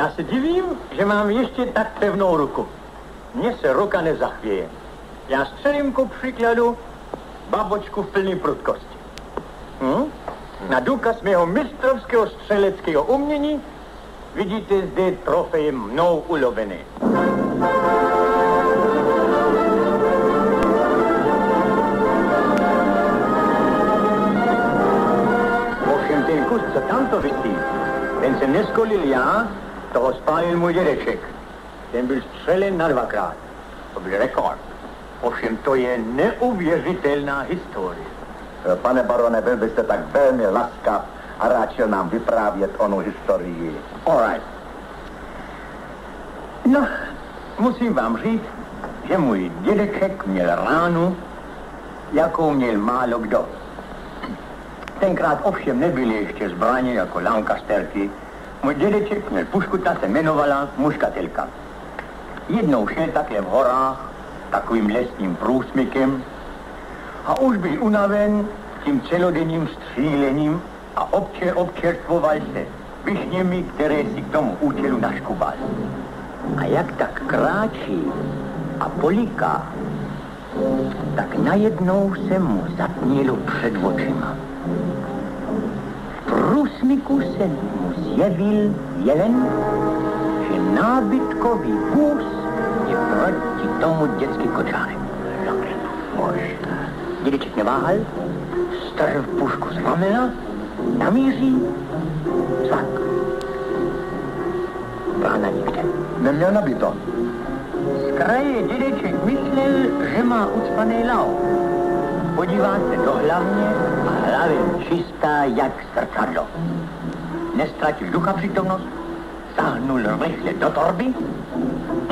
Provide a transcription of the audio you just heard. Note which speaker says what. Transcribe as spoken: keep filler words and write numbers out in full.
Speaker 1: Já se divím, že mám ještě tak pevnou ruku. Mně se ruka nezachvěje. Já střelím ku příkladu babočku v plný prudkosti. Hm? Na důkaz mého mistrovského střeleckého umění vidíte zde trofej mnou ulovený. Ovšem ten kus, co tamto visí, ten jsem neskolil já, toho spálil můj dědeček. Ten byl střelen na dvakrát. To byl rekord. Ovšem to je neuvěřitelná historie.
Speaker 2: Pane barone, byl byste tak velmi laskav a rád šel nám vyprávět onu historii.
Speaker 1: All right. No, musím vám říct, že můj dědeček měl ránu, jakou měl málo kdo. Tenkrát ovšem nebyly ještě zbraně jako Lancasterky. Můj dědeček měl pušku, ta se jmenovala muškatelka. Jednou šel takhle v horách, takovým lesním průsmykem a už byl unaven tím celodenním střílením a obče občerstvoval se višněmi, které si k tomu účelu naškubal. A jak tak kráčí a poliká, tak najednou se mu zatmělo před očima. V průsmyku se mu zjevil jelen, že nábytkový vůz je proti tomu dětský kočárek. Dědeček neváhal, strhl pušku z ramena, namíří, cvak. Rána nikde.
Speaker 2: Neměl nabito.
Speaker 1: Z kraje dědeček myslel, že má ucpaný lau. Podívá se do hlavně a hlavě čistá jak zrcadlo. Nestratil ducha přítomnost, sáhnul rychle do torby, hm,